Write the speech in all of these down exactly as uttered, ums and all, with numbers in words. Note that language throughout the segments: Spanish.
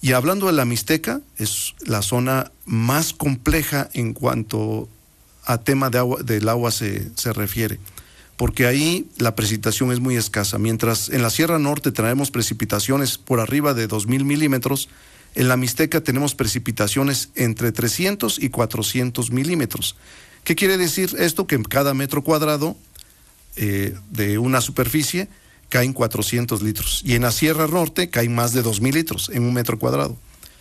Y hablando de la Mixteca, es la zona más compleja en cuanto a tema de agua, del agua se, se refiere, porque ahí la precipitación es muy escasa. Mientras en la Sierra Norte traemos precipitaciones por arriba de dos mil milímetros, en la Mixteca tenemos precipitaciones entre trescientos y cuatrocientos milímetros. ¿Qué quiere decir esto? Que en cada metro cuadrado eh, de una superficie caen cuatrocientos litros, y en la Sierra Norte caen más de dos mil litros en un metro cuadrado.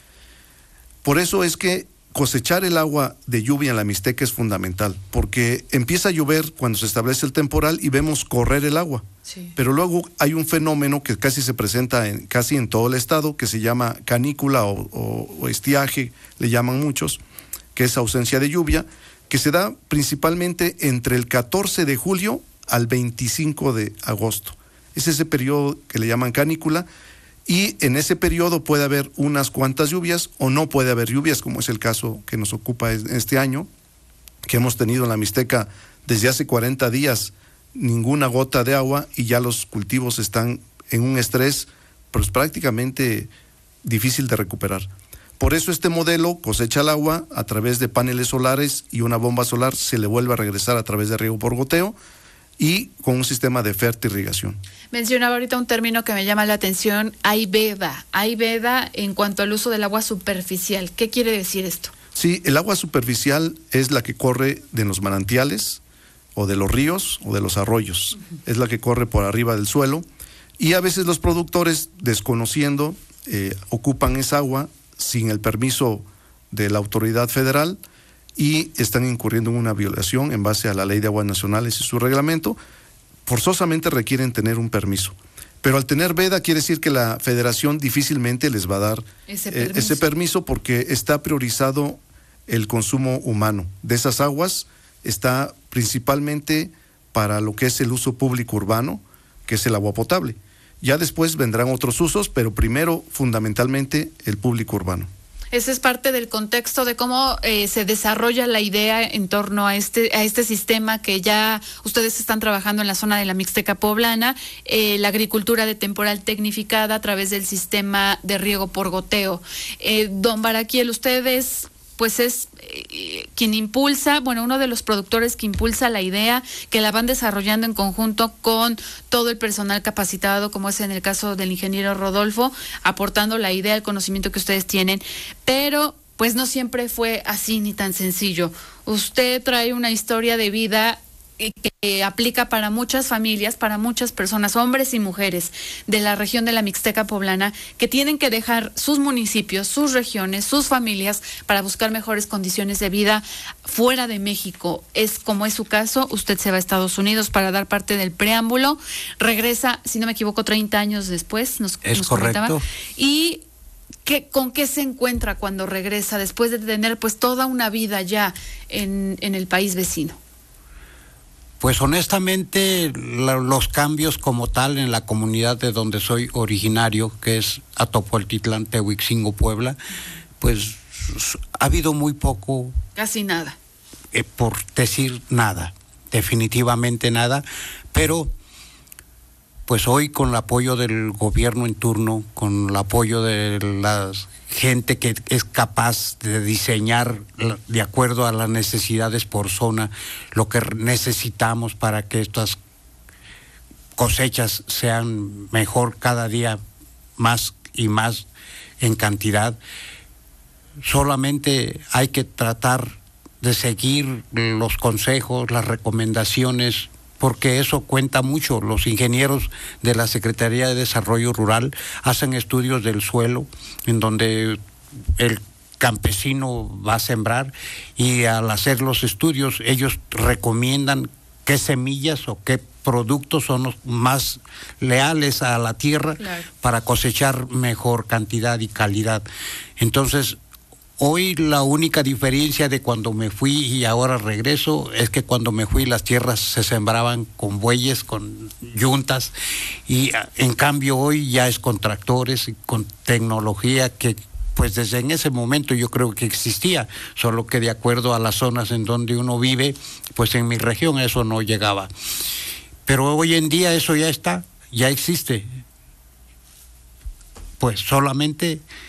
Por eso es que cosechar el agua de lluvia en la Mixteca es fundamental, porque empieza a llover cuando se establece el temporal y vemos correr el agua. Sí. Pero luego hay un fenómeno que casi se presenta en, casi en todo el estado, que se llama canícula o, o, o estiaje, le llaman muchos, que es ausencia de lluvia, que se da principalmente entre el catorce de julio al veinticinco de agosto. Es ese periodo que le llaman canícula, y en ese periodo puede haber unas cuantas lluvias o no puede haber lluvias, como es el caso que nos ocupa este año, que hemos tenido en la Mixteca desde hace cuarenta días ninguna gota de agua, y ya los cultivos están en un estrés pues prácticamente difícil de recuperar. Por eso este modelo cosecha el agua a través de paneles solares y una bomba solar se le vuelve a regresar a través de riego por goteo, y con un sistema de fertirrigación. Mencionaba ahorita un término que me llama la atención, hay veda, hay veda en cuanto al uso del agua superficial. ¿Qué quiere decir esto? Sí, el agua superficial es la que corre de los manantiales o de los ríos o de los arroyos. Uh-huh. Es la que corre por arriba del suelo, y a veces los productores, desconociendo, eh, ocupan esa agua sin el permiso de la autoridad federal, y están incurriendo en una violación en base a la Ley de Aguas Nacionales y su reglamento. Forzosamente requieren tener un permiso, pero al tener veda quiere decir que la federación difícilmente les va a dar ese permiso, eh, ese permiso porque está priorizado el consumo humano de esas aguas. Está principalmente para lo que es el uso público urbano, que es el agua potable. Ya después vendrán otros usos, pero primero fundamentalmente el público urbano. Ese es parte del contexto de cómo eh, se desarrolla la idea en torno a este a este sistema que ya ustedes están trabajando en la zona de la Mixteca poblana, eh, la agricultura de temporal tecnificada a través del sistema de riego por goteo. Eh, don Baraquiel, ustedes pues es eh, quien impulsa, bueno, uno de los productores que impulsa la idea, que la van desarrollando en conjunto con todo el personal capacitado, como es en el caso del ingeniero Rodolfo, aportando la idea, el conocimiento que ustedes tienen, pero pues no siempre fue así ni tan sencillo. Usted trae una historia de vida que aplica para muchas familias, para muchas personas, hombres y mujeres de la región de la Mixteca poblana, que tienen que dejar sus municipios, sus regiones, sus familias para buscar mejores condiciones de vida fuera de México. Es como es su caso, usted se va a Estados Unidos para dar parte del preámbulo, regresa, si no me equivoco, treinta años después, nos, es nos correcto. comentaba, y ¿qué, con qué se encuentra cuando regresa después de tener pues toda una vida ya en, en el país vecino? Pues honestamente la, los cambios como tal en la comunidad de donde soy originario, que es Atopoltitlán, Tehuixingo, Puebla, pues ha habido muy poco. Casi nada. Eh, por decir nada, definitivamente nada, pero pues hoy con el apoyo del gobierno en turno, con el apoyo de la gente que es capaz de diseñar de acuerdo a las necesidades por zona lo que necesitamos para que estas cosechas sean mejor cada día más y más en cantidad. Solamente hay que tratar de seguir los consejos, las recomendaciones, porque eso cuenta mucho. Los ingenieros de la Secretaría de Desarrollo Rural hacen estudios del suelo en donde el campesino va a sembrar, y al hacer los estudios ellos recomiendan qué semillas o qué productos son los más leales a la tierra, claro, para cosechar mejor cantidad y calidad. Entonces, hoy la única diferencia de cuando me fui y ahora regreso es que cuando me fui las tierras se sembraban con bueyes, con yuntas, y en cambio hoy ya es con tractores y con tecnología que pues desde en ese momento yo creo que existía, solo que de acuerdo a las zonas en donde uno vive, pues en mi región eso no llegaba. Pero hoy en día eso ya está, ya existe. Pues solamente